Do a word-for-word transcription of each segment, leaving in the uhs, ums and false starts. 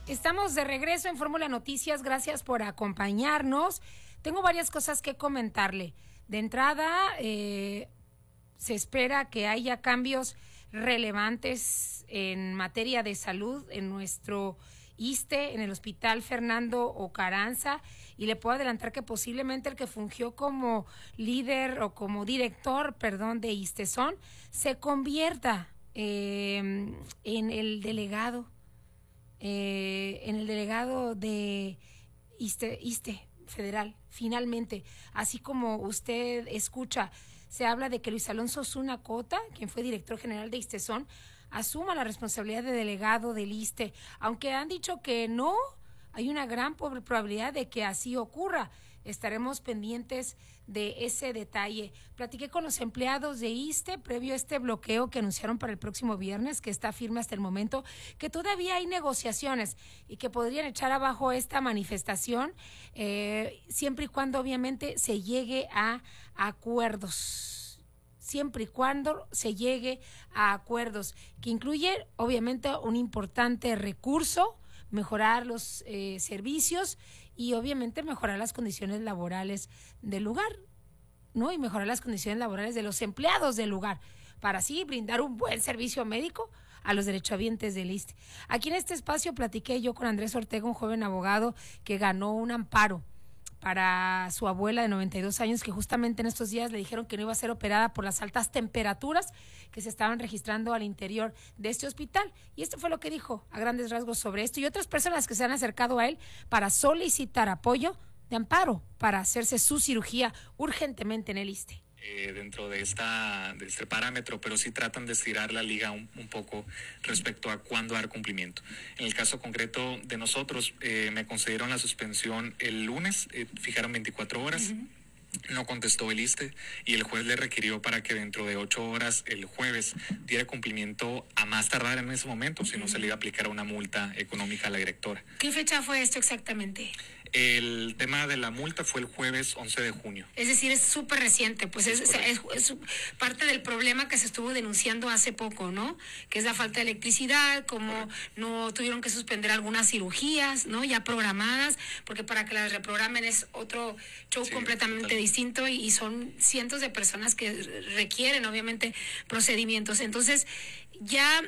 Estamos de regreso en Fórmula Noticias, gracias por acompañarnos. Tengo varias cosas que comentarle. De entrada, eh, se espera que haya cambios relevantes en materia de salud en nuestro ISSSTE, en el Hospital Fernando Ocaranza, y le puedo adelantar que posiblemente el que fungió como líder o como director, perdón, de ISSSTESON, se convierta eh, en el delegado Eh, en el delegado de ISSSTE, ISSSTE federal, finalmente. Así como usted escucha, se habla de que Luis Alonso Zuna Cota, quien fue director general de ISSSTESON, asuma la responsabilidad de delegado del ISSSTE, aunque han dicho que no, hay una gran probabilidad de que así ocurra. Estaremos pendientes de ese detalle. Platiqué con los empleados de ISSSTE previo a este bloqueo que anunciaron para el próximo viernes, que está firme hasta el momento, que todavía hay negociaciones y que podrían echar abajo esta manifestación, eh, siempre y cuando obviamente se llegue a acuerdos. Siempre y cuando se llegue a acuerdos, que incluye obviamente un importante recurso, mejorar los eh, servicios y obviamente mejorar las condiciones laborales del lugar, ¿no? Y mejorar las condiciones laborales de los empleados del lugar, para así brindar un buen servicio médico a los derechohabientes del ISSSTE. Aquí en este espacio platiqué yo con Andrés Ortega, un joven abogado que ganó un amparo para su abuela de noventa y dos años, que justamente en estos días le dijeron que no iba a ser operada por las altas temperaturas que se estaban registrando al interior de este hospital. Y esto fue lo que dijo a grandes rasgos sobre esto y otras personas que se han acercado a él para solicitar apoyo de amparo para hacerse su cirugía urgentemente en el ISSSTE. Eh, dentro de esta de este parámetro, pero sí tratan de estirar la liga un, un poco respecto a cuándo dar cumplimiento. En el caso concreto de nosotros, eh, me concedieron la suspensión el lunes, eh, fijaron veinticuatro horas. Uh-huh. No contestó el ISSSTE y el juez le requirió para que dentro de ocho horas el jueves diera cumplimiento a más tardar en ese momento, si no uh-huh. se le iba a aplicar una multa económica a la directora. ¿Qué fecha fue esto exactamente? El tema de la multa fue el jueves once de junio. Es decir, es súper reciente, pues es, es, es, es parte del problema que se estuvo denunciando hace poco, ¿no? Que es la falta de electricidad, como correcto. No tuvieron que suspender algunas cirugías, ¿no? Ya programadas, porque para que las reprogramen es otro show sí, completamente total. distinto y, y son cientos de personas que requieren, obviamente, procedimientos. Entonces, ya...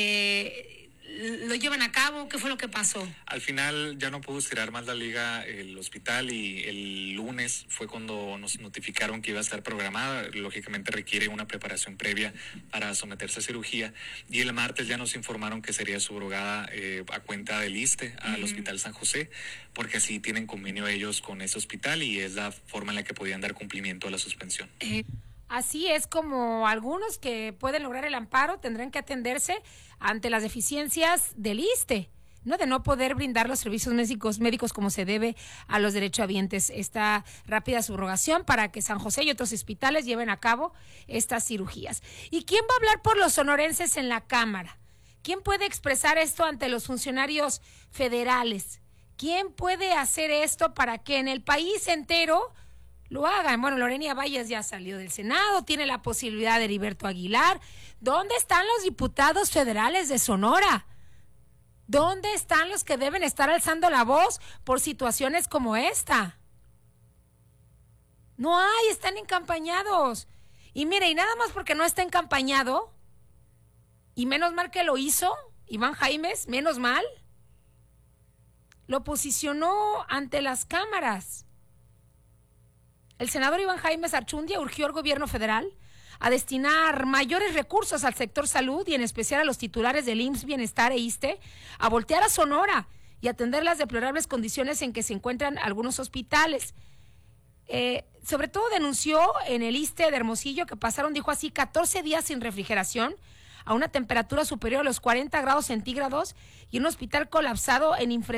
Eh, ¿lo llevan a cabo? ¿Qué fue lo que pasó? Al final ya no pudo estirar más la liga el hospital y el lunes fue cuando nos notificaron que iba a estar programada. Lógicamente requiere una preparación previa para someterse a cirugía y el martes ya nos informaron que sería subrogada eh, a cuenta del ISSSTE al uh-huh. Hospital San José, porque así tienen convenio ellos con ese hospital y es la forma en la que podían dar cumplimiento a la suspensión. Eh. Así es como algunos que pueden lograr el amparo tendrán que atenderse ante las deficiencias del ISSSTE, ¿no? De no poder brindar los servicios médicos, médicos como se debe a los derechohabientes. Esta rápida subrogación para que San José y otros hospitales lleven a cabo estas cirugías. ¿Y quién va a hablar por los sonorenses en la Cámara? ¿Quién puede expresar esto ante los funcionarios federales? ¿Quién puede hacer esto para que en el país entero lo hagan? Bueno, Lorena Valles ya salió del Senado, tiene la posibilidad de Heriberto Aguilar. ¿Dónde están los diputados federales de Sonora? ¿Dónde están los que deben estar alzando la voz por situaciones como esta? No hay, están encampañados. Y mire, y nada más porque no está encampañado, y menos mal que lo hizo Iván Jaimes, menos mal, lo posicionó ante las cámaras. El senador Iván Jaimes Archundia urgió al gobierno federal a destinar mayores recursos al sector salud y en especial a los titulares del I M S S, Bienestar e ISSSTE, a voltear a Sonora y atender las deplorables condiciones en que se encuentran algunos hospitales. Eh, sobre todo denunció en el ISSSTE de Hermosillo que pasaron, dijo así, catorce días sin refrigeración, a una temperatura superior a los cuarenta grados centígrados y un hospital colapsado en infraestructura